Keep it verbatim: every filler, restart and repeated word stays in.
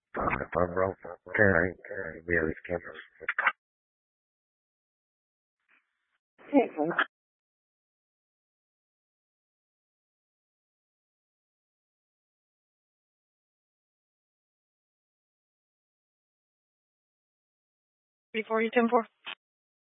If I'm wrong, can I, can I really can Mhm. Before you ten four.